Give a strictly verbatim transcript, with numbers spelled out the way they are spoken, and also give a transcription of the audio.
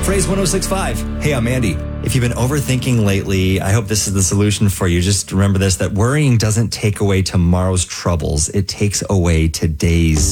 Phrase one oh six point five. Hey, I'm Andy. If you've been overthinking lately, I hope this is the solution for you. Just remember this, that worrying doesn't take away tomorrow's troubles. It takes away today's